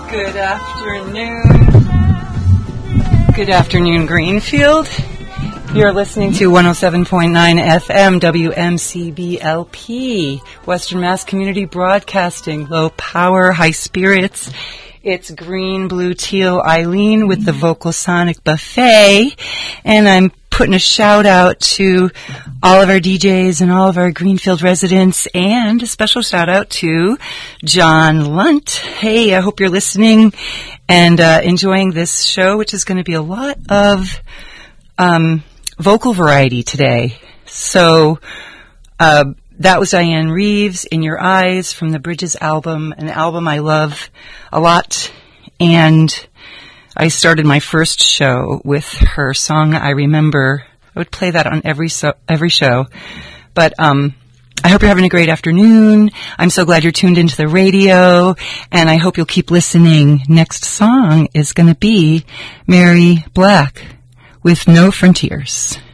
Good afternoon. Good afternoon, Greenfield. You're listening to 107.9 FM WMCBLP, Western Mass Community Broadcasting, low power, high spirits. It's green, blue, teal Eileen with the Vocal Sonic Buffet, and I'm putting a shout out to all of our DJs and all of our Greenfield residents, and a special shout out to John Lunt. Hey, I hope you're listening and enjoying this show, which is going to be a lot of vocal variety today. So that was Diane Reeves, In Your Eyes, from the Bridges album, an album I love a lot. And I started my first show with her song, I Remember. I would play that on every show. But I hope you're having a great afternoon. I'm so glad you're tuned into the radio, and I hope you'll keep listening. Next song is going to be Mary Black with No Frontiers.